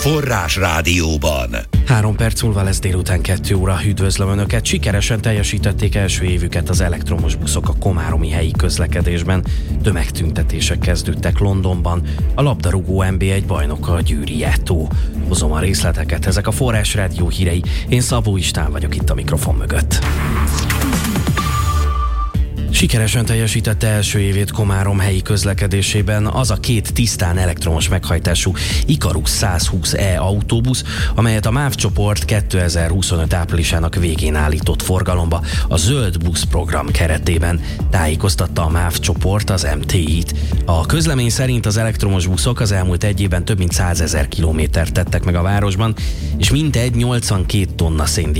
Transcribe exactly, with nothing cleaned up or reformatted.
Forrás Rádióban. Három perc múlva lesz délután kettő óra. Üdvözlöm Önöket! Sikeresen teljesítették első évüket az elektromos buszok a komáromi helyi közlekedésben. Tömegtüntetések kezdődtek Londonban. A labdarúgó en bé egy bajnoka a Győri Eto. Hozom a részleteket, ezek a Forrás Rádió hírei. Én Szabó István vagyok itt a mikrofon mögött. Sikeresen teljesítette első évét Komárom helyi közlekedésében az a két tisztán elektromos meghajtású Ikarus száz húsz E autóbusz, amelyet a MÁV csoport kétezer-huszonöt áprilisának végén állított forgalomba a Zöld Busz program keretében, tájékoztatta a MÁV csoport az em té í-t. A közlemény szerint az elektromos buszok az elmúlt egy évben több mint százezer kilométert tettek meg a városban, és mintegy nyolcvankét tonna széndioxid